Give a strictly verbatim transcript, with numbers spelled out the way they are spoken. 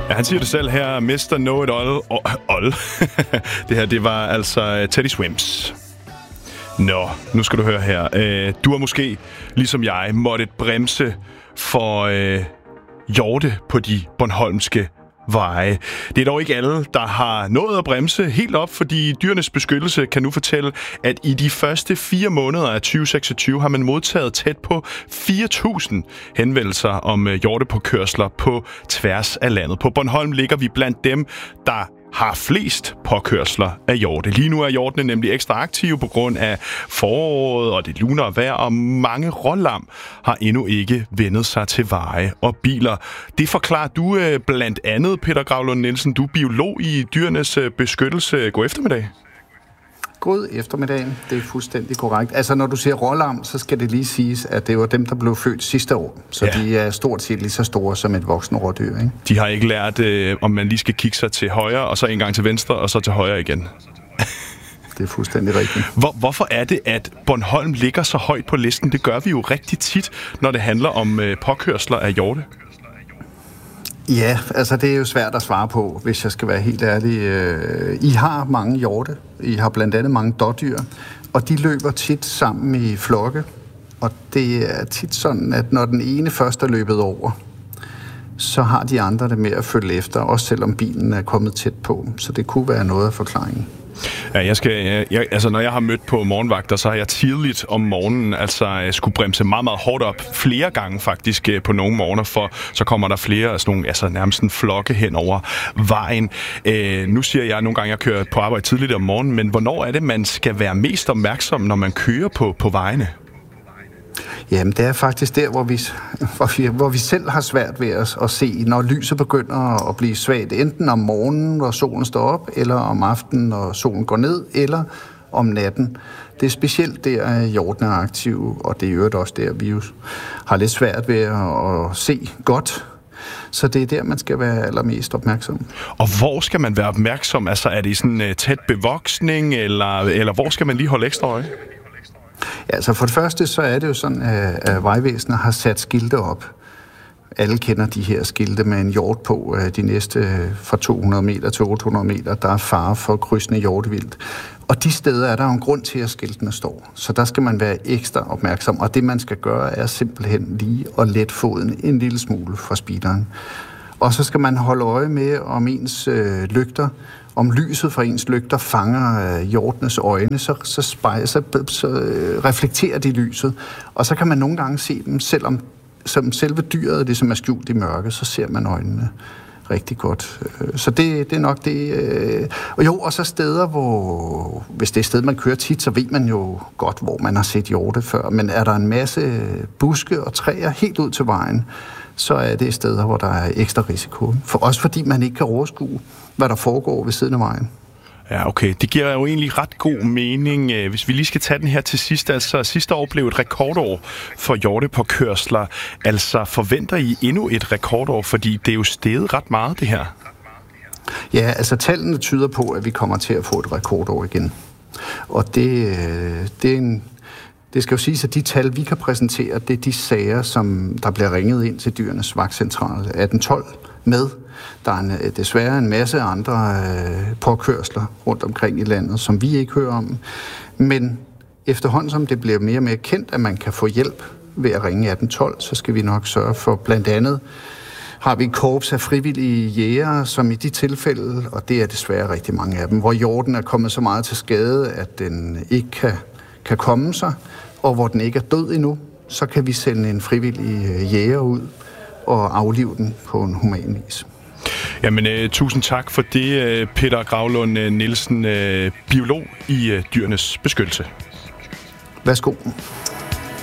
Ja, han siger det selv her, mister Know-it-all. Oh, all. Det her, det var altså Teddy Swims. Nå, nu skal du høre her. Du har måske, ligesom jeg, måttet bremse for øh, hjorte på de bornholmske veje. Det er dog ikke alle, der har nået at bremse helt op, fordi Dyrenes Beskyttelse kan nu fortælle, at i de første fire måneder af tyve seksogtyve har man modtaget tæt på fire tusind henvendelser om hjortepåkørsler på tværs af landet. På Bornholm ligger vi blandt dem, der har flest påkørsler af hjorte. Lige nu er hjortene nemlig ekstra aktive på grund af foråret og det lunere vejr, og mange rålam har endnu ikke vendet sig til veje og biler. Det forklarer du øh, blandt andet, Peter Gravlund Nielsen. Du er biolog i Dyrenes Beskyttelse. God eftermiddag. God eftermiddag. Det er fuldstændig korrekt. Altså, når du siger rålam, så skal det lige siges, at det var dem, der blev født sidste år. Så ja. De er stort set lige så store som et voksen rådyr, ikke? De har ikke lært, øh, om man lige skal kigge sig til højre, og så en gang til venstre, og så til højre igen. Det er fuldstændig rigtigt. Hvor, hvorfor er det, at Bornholm ligger så højt på listen? Det gør vi jo rigtig tit, når det handler om øh, påkørsler af hjorte. Ja, altså det er jo svært at svare på, hvis jeg skal være helt ærlig. I har mange hjorte, I har blandt andet mange dådyr, og de løber tit sammen i flokke. Og det er tit sådan, at når den ene først er løbet over, så har de andre det med at følge efter, også selvom bilen er kommet tæt på. Så det kunne være noget af forklaringen. Ja, jeg skal, jeg, jeg, altså når jeg har mødt på morgenvagter, så har jeg tidligt om morgenen altså jeg skulle bremse meget, meget hårdt op. Flere gange faktisk på nogle morgener, for så kommer der flere af sådan nogle, altså nærmest en flokke hen over vejen. Øh, nu siger jeg nogle gange, at jeg kører på arbejde tidligt om morgenen, men hvornår er det, man skal være mest opmærksom, når man kører på, på vejene? Jamen, det er faktisk der, hvor vi, hvor vi, hvor vi selv har svært ved os at se, når lyset begynder at blive svagt. Enten om morgenen, når solen står op, eller om aftenen, når solen går ned, eller om natten. Det er specielt der, at hjortene er aktive, og det er jo også der, vi har lidt svært ved at se godt. Så det er der, man skal være allermest opmærksom. Og hvor skal man være opmærksom? Altså, er det i sådan uh, tæt bevoksning, eller, eller hvor skal man lige holde ekstra øje? Ja, altså for det første, så er det jo sådan, at Vejvæsenet har sat skilte op. Alle kender de her skilte med en hjort på de næste fra to hundrede meter til otte hundrede meter. Der er fare for krydsende hjortevildt. Og de steder er der jo en grund til, at skiltene står. Så der skal man være ekstra opmærksom. Og det, man skal gøre, er simpelthen lige at lette foden en lille smule fra speederen. Og så skal man holde øje med, om ens øh, lygter, om lyset fra ens lygter fanger øh, hjortenes øjne, så, så, spejler, så, så øh, reflekterer de lyset. Og så kan man nogle gange se dem, selvom som selve dyret, det som er skjult i mørke, så ser man øjnene rigtig godt. Så det, det er nok det. Øh. Og jo, og så steder, hvor, hvis det er et sted, man kører tit, så ved man jo godt, hvor man har set hjorte før. Men er der en masse buske og træer helt ud til vejen, så er det steder, hvor der er ekstra risiko. For også fordi man ikke kan overskue, hvad der foregår ved siden af vejen. Ja, okay. Det giver jo egentlig ret god mening. Hvis vi lige skal tage den her til sidst. Altså, sidste år blev et rekordår for hjortepåkørsler. Altså, forventer I endnu et rekordår? Fordi det er jo steget ret meget, det her. Ja, altså tallene tyder på, at vi kommer til at få et rekordår igen. Og det, det er en... Det skal jo siges, at de tal, vi kan præsentere, det er de sager, som der bliver ringet ind til Dyrenes Vagtcentral atten tolv med. Der er en, desværre en masse andre øh, påkørsler rundt omkring i landet, som vi ikke hører om. Men efterhånden, som det bliver mere og mere kendt, at man kan få hjælp ved at ringe atten tolv, så skal vi nok sørge for blandt andet, har vi et korps af frivillige jægere, som i de tilfælde, og det er desværre rigtig mange af dem, hvor hjorten er kommet så meget til skade, at den ikke kan, kan komme sig, og hvor den ikke er død endnu, så kan vi sende en frivillig jæger ud og aflive den på en human vis. Jamen, uh, tusind tak for det, uh, Peter Gravlund Nielsen, uh, biolog i uh, Dyrenes Beskyttelse. Værsgo.